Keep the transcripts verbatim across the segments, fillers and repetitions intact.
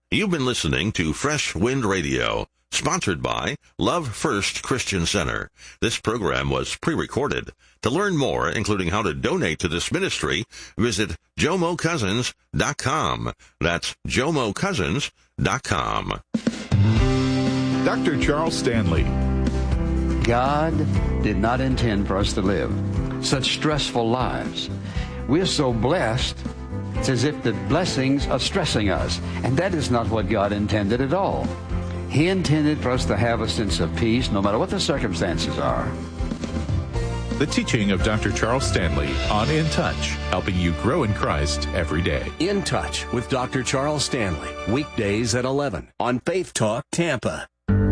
You've been listening to Fresh Wind Radio, sponsored by Love First Christian Center. This program was pre-recorded. To learn more, including how to donate to this ministry, visit jomo cousins dot com. That's jomo cousins dot com. Doctor Charles Stanley. God did not intend for us to live such stressful lives. We're so blessed, it's as if the blessings are stressing us. And that is not what God intended at all. He intended for us to have a sense of peace no matter what the circumstances are. The teaching of Doctor Charles Stanley on In Touch, helping you grow in Christ every day. In Touch with Doctor Charles Stanley, weekdays at eleven on Faith Talk Tampa.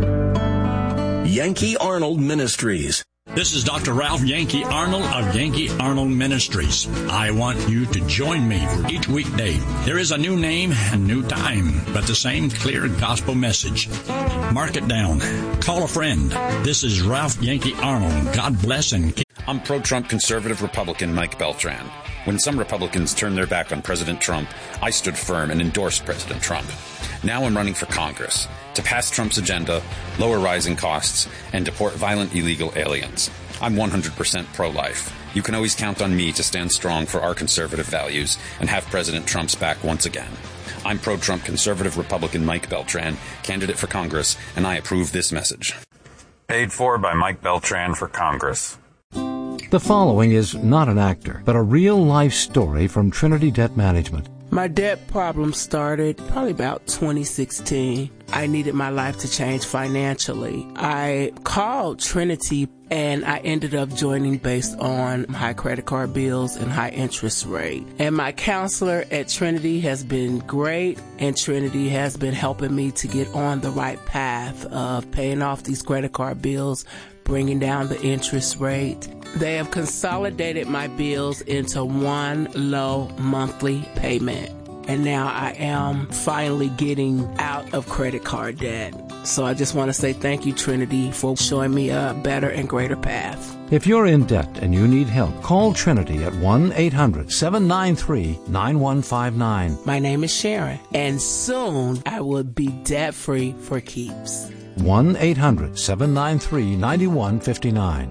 Yankee Arnold Ministries. This is Doctor Ralph Yankee Arnold of Yankee Arnold Ministries. I want you to join me for each weekday. There is a new name and new time, but the same clear gospel message. Mark it down. Call a friend. This is Ralph Yankee Arnold. God bless and keep. I'm pro-Trump conservative Republican Mike Beltran. When some Republicans turned their back on President Trump, I stood firm and endorsed President Trump. Now I'm running for Congress to pass Trump's agenda, lower rising costs, and deport violent illegal aliens. I'm one hundred percent pro-life. You can always count on me to stand strong for our conservative values and have President Trump's back once again. I'm pro-Trump conservative Republican Mike Beltran, candidate for Congress, and I approve this message. Paid for by Mike Beltran for Congress. The following is not an actor, but a real-life story from Trinity Debt Management. My debt problem started probably about twenty sixteen. I needed my life to change financially. I called Trinity and I ended up joining based on high credit card bills and high interest rate. And my counselor at Trinity has been great, and Trinity has been helping me to get on the right path of paying off these credit card bills, bringing down the interest rate. They have consolidated my bills into one low monthly payment. And now I am finally getting out of credit card debt. So I just want to say thank you, Trinity, for showing me a better and greater path. If you're in debt and you need help, call Trinity at one eight hundred seven nine three nine one five nine. My name is Sharon, and soon I will be debt-free for keeps. one eight hundred seven nine three nine one five nine.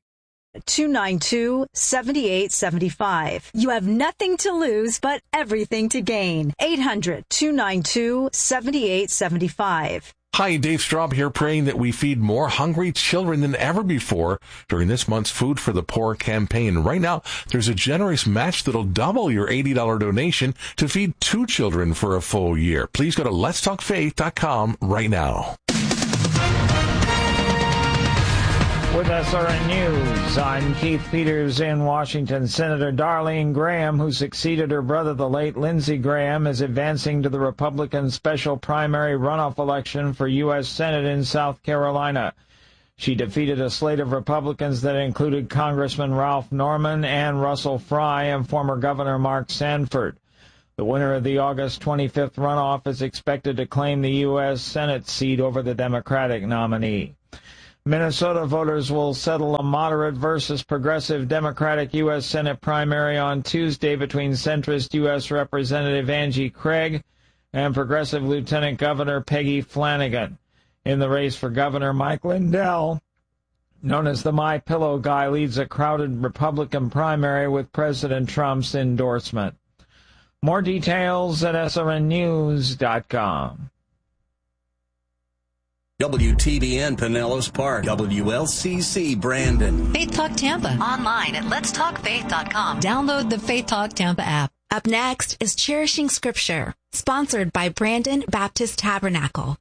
two nine two, seven eight seven five. You have nothing to lose but everything to gain. eight hundred two nine two, seven eight seven five. Hi, Dave Straub here, praying that we feed more hungry children than ever before during this month's Food for the Poor campaign. Right now, there's a generous match that'll double your eighty dollars donation to feed two children for a full year. Please go to lets talk faith dot com right now. With S R N News, I'm Keith Peters in Washington. Senator Darlene Graham, who succeeded her brother, the late Lindsey Graham, is advancing to the Republican special primary runoff election for U S Senate in South Carolina. She defeated a slate of Republicans that included Congressman Ralph Norman and Russell Fry and former Governor Mark Sanford. The winner of the August twenty-fifth runoff is expected to claim the U S Senate seat over the Democratic nominee. Minnesota voters will settle a moderate versus progressive Democratic U S Senate primary on Tuesday between centrist U S Representative Angie Craig and progressive Lieutenant Governor Peggy Flanagan. In the race for Governor, Mike Lindell, known as the My Pillow guy, leads a crowded Republican primary with President Trump's endorsement. More details at S R N news dot com. W T B N Pinellas Park, W L C C Brandon. Faith Talk Tampa. Online at lets talk faith dot com. Download the Faith Talk Tampa app. Up next is Cherishing Scripture, sponsored by Brandon Baptist Tabernacle.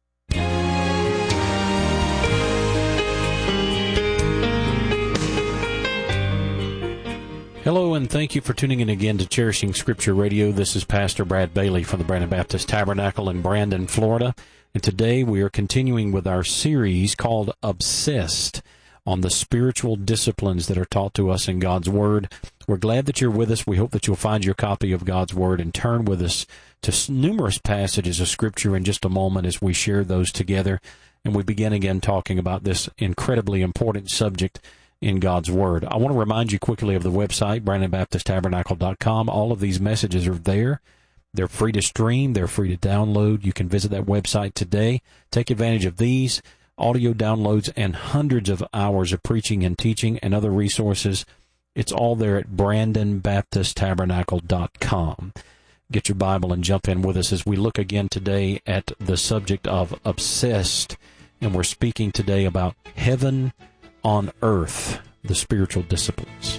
Hello, and thank you for tuning in again to Cherishing Scripture Radio. This is Pastor Brad Bailey from the Brandon Baptist Tabernacle in Brandon, Florida. And today we are continuing with our series called Obsessed on the spiritual disciplines that are taught to us in God's Word. We're glad that you're with us. We hope that you'll find your copy of God's Word and turn with us to numerous passages of Scripture in just a moment as we share those together. And we begin again talking about this incredibly important subject in God's Word. I want to remind you quickly of the website, brandon baptist tabernacle dot com. All of these messages are there. They're free to stream. They're free to download. You can visit that website today. Take advantage of these audio downloads and hundreds of hours of preaching and teaching and other resources. It's all there at Brandon Baptist Tabernacle dot com. Get your Bible and jump in with us as we look again today at the subject of obsessed. And we're speaking today about heaven on earth, the spiritual disciplines.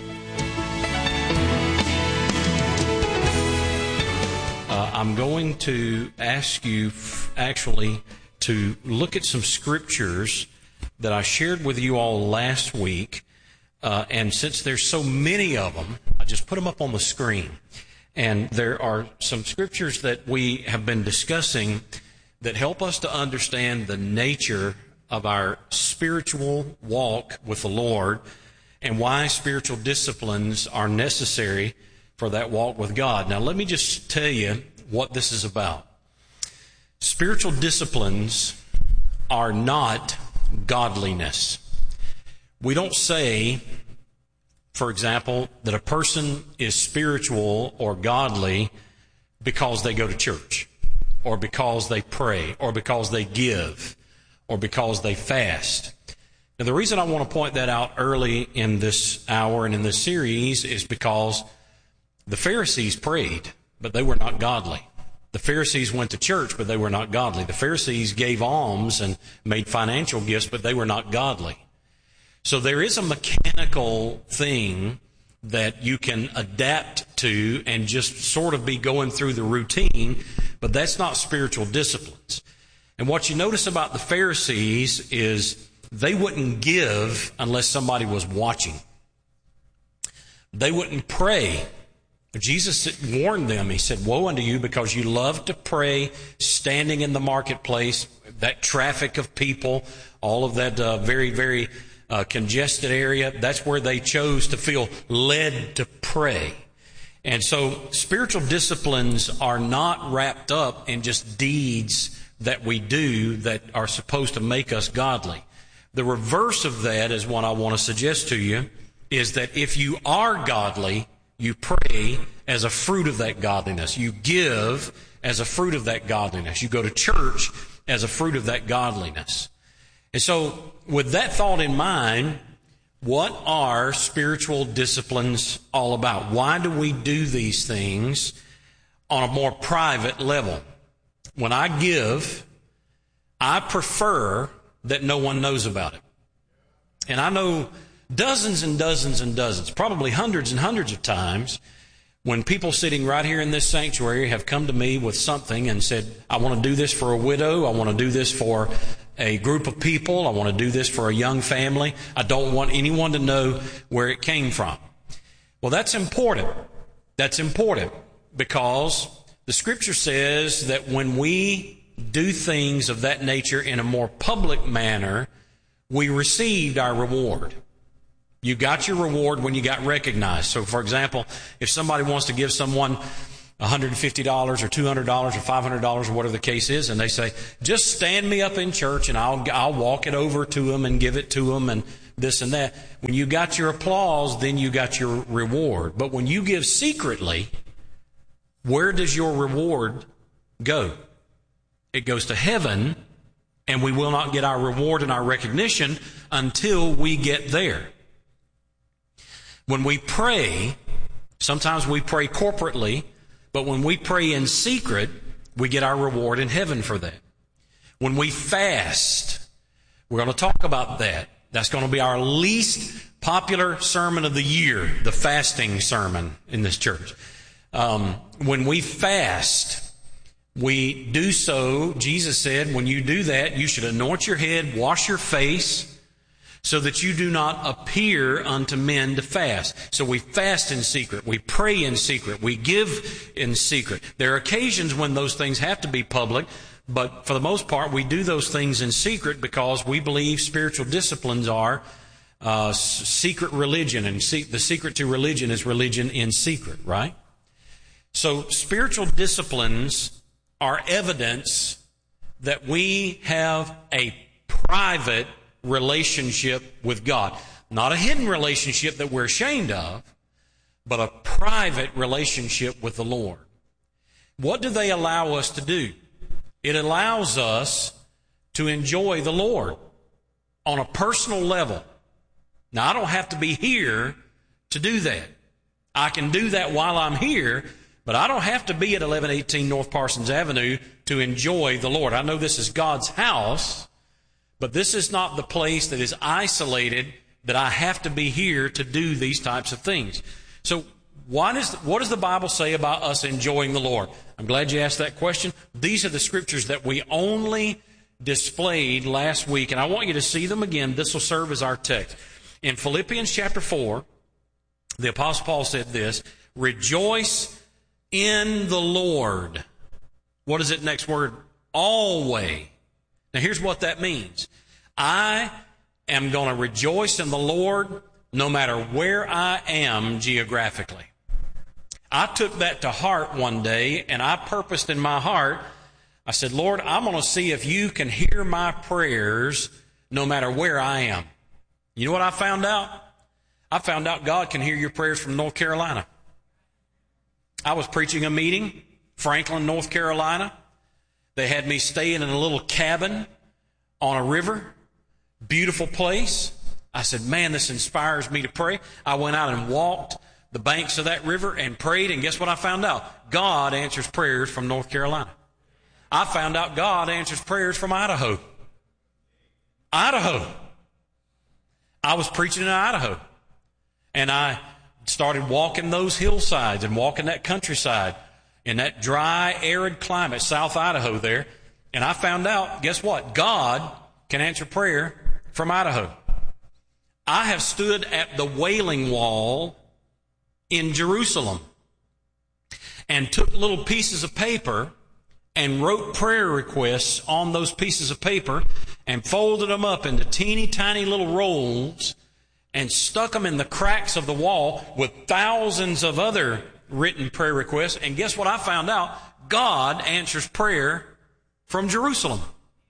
Uh, I'm going to ask you f- actually to look at some scriptures that I shared with you all last week. Uh, and since there's so many of them, I just put them up on the screen. And there are some scriptures that we have been discussing that help us to understand the nature of our spiritual walk with the Lord and why spiritual disciplines are necessary for that walk with God. Now, let me just tell you what this is about. Spiritual disciplines are not godliness. We don't say, for example, that a person is spiritual or godly because they go to church, or because they pray, or because they give, or because they fast. Now, the reason I want to point that out early in this hour and in this series is because the Pharisees prayed, but they were not godly. The Pharisees went to church, but they were not godly. The Pharisees gave alms and made financial gifts, but they were not godly. So there is a mechanical thing that you can adapt to and just sort of be going through the routine, but that's not spiritual disciplines. And what you notice about the Pharisees is they wouldn't give unless somebody was watching. They wouldn't pray. Jesus warned them. He said, "Woe unto you, because you love to pray standing in the marketplace," that traffic of people, all of that uh, very, very Uh, congested area. That's where they chose to feel led to pray. And so spiritual disciplines are not wrapped up in just deeds that we do that are supposed to make us godly. The reverse of that is what I want to suggest to you, is that if you are godly, you pray as a fruit of that godliness. You give as a fruit of that godliness. You go to church as a fruit of that godliness. And so, with that thought in mind, what are spiritual disciplines all about? Why do we do these things on a more private level? When I give, I prefer that no one knows about it. And I know dozens and dozens and dozens, probably hundreds and hundreds of times, when people sitting right here in this sanctuary have come to me with something and said, "I want to do this for a widow, I want to do this for a group of people, I want to do this for a young family. I don't want anyone to know where it came from." Well, that's important. That's important because the Scripture says that when we do things of that nature in a more public manner, we received our reward. You got your reward when you got recognized. So, for example, if somebody wants to give someone one hundred fifty dollars or two hundred dollars or five hundred dollars or whatever the case is, and they say, "Just stand me up in church and I'll I'll walk it over to them and give it to them and this and that." When you got your applause, then you got your reward. But when you give secretly, where does your reward go? It goes to heaven, and we will not get our reward and our recognition until we get there. When we pray, sometimes we pray corporately, but when we pray in secret, we get our reward in heaven for that. When we fast, we're going to talk about that. That's going to be our least popular sermon of the year, the fasting sermon in this church. Um, when we fast, we do so, Jesus said, when you do that, you should anoint your head, wash your face, so that you do not appear unto men to fast. So we fast in secret. We pray in secret. We give in secret. There are occasions when those things have to be public, but for the most part, we do those things in secret because we believe spiritual disciplines are uh, secret religion, and se- the secret to religion is religion in secret, right? So spiritual disciplines are evidence that we have a private relationship with God. Not a hidden relationship that we're ashamed of, but a private relationship with the Lord. What do they allow us to do? It allows us to enjoy the Lord on a personal level. Now, I don't have to be here to do that. I can do that while I'm here, but I don't have to be at eleven eighteen North Parsons Avenue to enjoy the Lord. I know this is God's house, but this is not the place that is isolated that I have to be here to do these types of things. So what, is, what does the Bible say about us enjoying the Lord? I'm glad you asked that question. These are the scriptures that we only displayed last week, and I want you to see them again. This will serve as our text. In Philippians chapter four, the Apostle Paul said this, rejoice in the Lord. What is it next word? Always. Now here's what that means. I am going to rejoice in the Lord no matter where I am geographically. I took that to heart one day, and I purposed in my heart, I said, Lord, I'm going to see if you can hear my prayers no matter where I am. You know what I found out? I found out God can hear your prayers from North Carolina. I was preaching a meeting, Franklin, North Carolina. They had me staying in a little cabin on a river, beautiful place. I said, man, this inspires me to pray. I went out and walked the banks of that river and prayed, and guess what I found out? God answers prayers from North Carolina. I found out God answers prayers from Idaho. Idaho. I was preaching in Idaho, and I started walking those hillsides and walking that countryside in that dry, arid climate, South Idaho there, and I found out, guess what? God can answer prayer from Idaho. I have stood at the Wailing Wall in Jerusalem and took little pieces of paper and wrote prayer requests on those pieces of paper and folded them up into teeny tiny little rolls and stuck them in the cracks of the wall with thousands of other written prayer requests. And guess what I found out? God answers prayer from Jerusalem.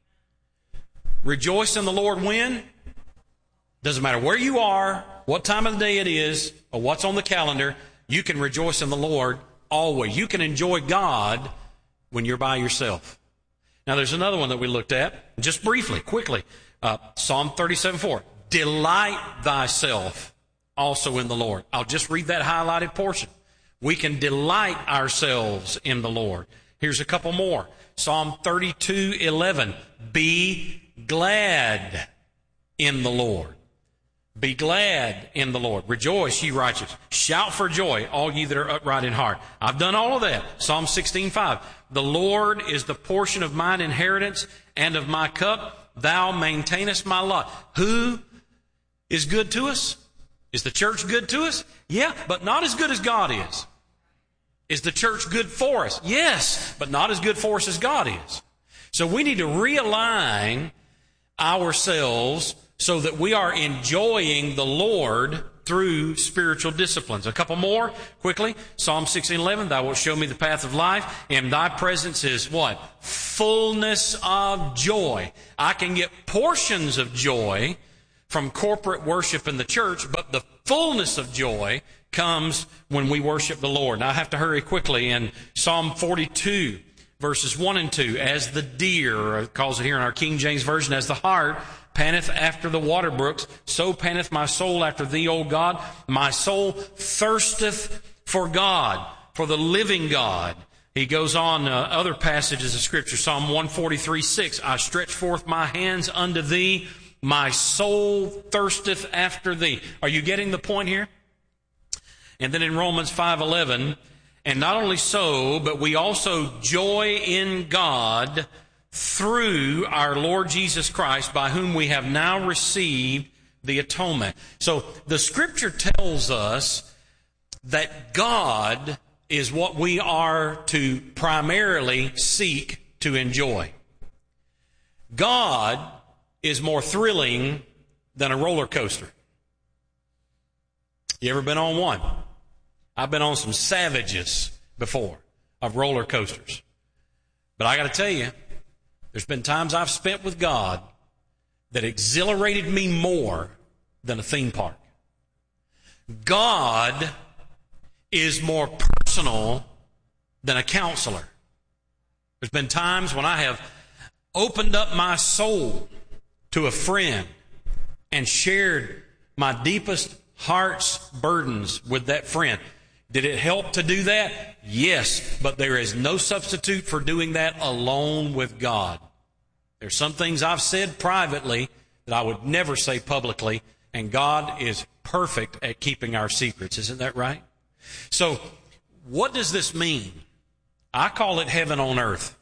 Rejoice in the Lord when? Doesn't matter where you are, what time of the day it is, or what's on the calendar, you can rejoice in the Lord always. You can enjoy God when you're by yourself. Now, there's another one that we looked at, just briefly, quickly. Uh, Psalm thirty-seven four. Delight thyself also in the Lord. I'll just read that highlighted portion. We can delight ourselves in the Lord. Here's a couple more. Psalm thirty-two eleven. Be glad in the Lord. Be glad in the Lord. Rejoice, ye righteous. Shout for joy, all ye that are upright in heart. I've done all of that. Psalm sixteen five. The Lord is the portion of mine inheritance and of my cup. Thou maintainest my lot. Who is good to us? Is the church good to us? Yeah, but not as good as God is. Is the church good for us? Yes, but not as good for us as God is. So we need to realign ourselves so that we are enjoying the Lord through spiritual disciplines. A couple more, quickly. Psalm sixteen eleven, thou wilt show me the path of life. In thy presence is what? Fullness of joy. I can get portions of joy from corporate worship in the church, but the fullness of joy comes when we worship the Lord. Now I have to hurry quickly. In Psalm forty-two, verses one and two, as the deer, it calls it here in our King James Version, as the hart panteth after the water brooks, so panteth my soul after thee, O God. My soul thirsteth for God, for the living God. He goes on, uh, other passages of Scripture, Psalm one forty-three six, I stretch forth my hands unto thee, my soul thirsteth after thee. Are you getting the point here? And then in Romans five eleven, and not only so, but we also joy in God through our Lord Jesus Christ, by whom we have now received the atonement. So the Scripture tells us that God is what we are to primarily seek to enjoy. God is more thrilling than a roller coaster. You ever been on one? I've been on some savages before of roller coasters. But I got to tell you, there's been times I've spent with God that exhilarated me more than a theme park. God is more personal than a counselor. There's been times when I have opened up my soul to a friend and shared my deepest heart's burdens with that friend. Did it help to do that? Yes, but there is no substitute for doing that alone with God. There's some things I've said privately that I would never say publicly, and God is perfect at keeping our secrets. Isn't that right? So, what does this mean? I call it heaven on earth.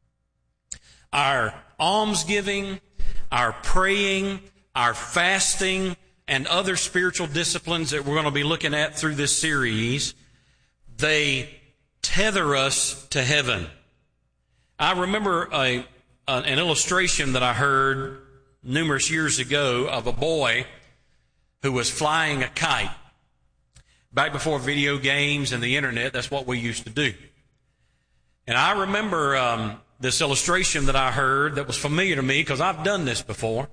Our almsgiving, our praying, our fasting, and other spiritual disciplines that we're going to be looking at through this series, they tether us to heaven. I remember a, an illustration that I heard numerous years ago of a boy who was flying a kite. Back before video games and the internet, that's what we used to do. And I remember um, this illustration that I heard that was familiar to me because I've done this before.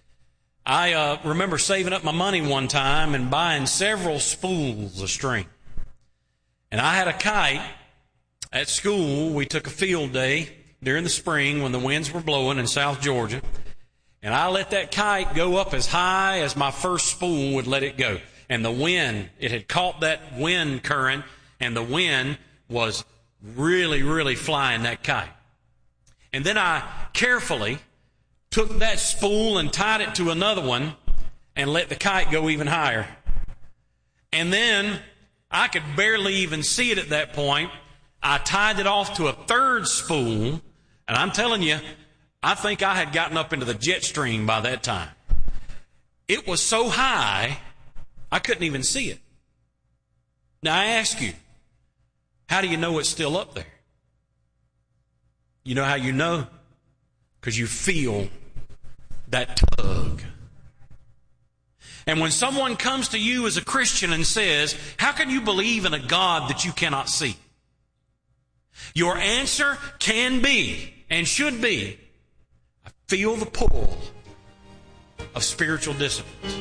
I uh, remember saving up my money one time and buying several spools of string. And I had a kite at school. We took a field day during the spring when the winds were blowing in South Georgia. And I let that kite go up as high as my first spool would let it go. And the wind, it had caught that wind current, and the wind was really, really flying that kite. And then I carefully took that spool and tied it to another one and let the kite go even higher. And then I could barely even see it at that point. I tied it off to a third spool, and I'm telling you, I think I had gotten up into the jet stream by that time. It was so high, I couldn't even see it. Now I ask you, how do you know it's still up there? You know how you know? Because you feel that tug. And when someone comes to you as a Christian and says, how can you believe in a God that you cannot see? Your answer can be and should be, I feel the pull of spiritual disciplines.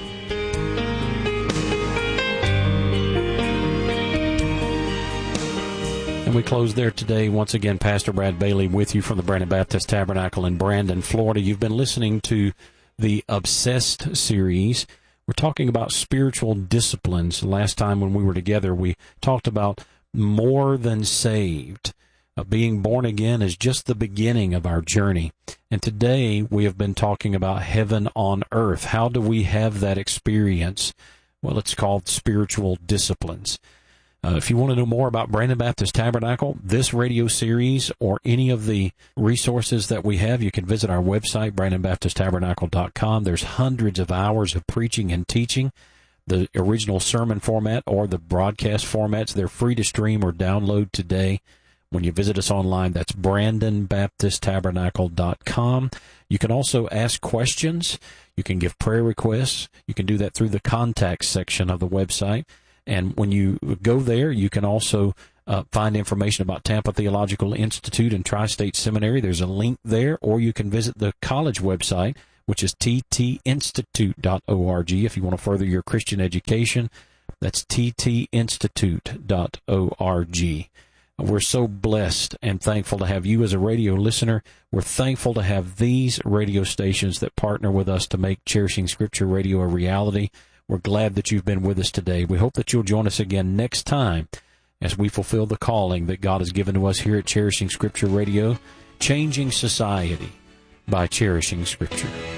And we close there today. Once again, Pastor Brad Bailey with you from the Brandon Baptist Tabernacle in Brandon, Florida. You've been listening to the Obsessed series. We're talking about spiritual disciplines. Last time when we were together, we talked about more than saved. Uh, being born again is just the beginning of our journey. And today we have been talking about heaven on earth. How do we have that experience? Well, it's called spiritual disciplines. Uh, if you want to know more about Brandon Baptist Tabernacle, this radio series, or any of the resources that we have, you can visit our website, brandon baptist tabernacle dot com. There's hundreds of hours of preaching and teaching. The original sermon format or the broadcast formats, they're free to stream or download today. When you visit us online, that's brandon baptist tabernacle dot com. You can also ask questions. You can give prayer requests. You can do that through the contact section of the website. And when you go there, you can also uh, find information about Tampa Theological Institute and Tri-State Seminary. There's a link there, or you can visit the college website, which is t t institute dot org. If you want to further your Christian education, that's t t institute dot org. We're so blessed and thankful to have you as a radio listener. We're thankful to have these radio stations that partner with us to make Cherishing Scripture Radio a reality. We're glad that you've been with us today. We hope that you'll join us again next time as we fulfill the calling that God has given to us here at Cherishing Scripture Radio, changing society by cherishing Scripture.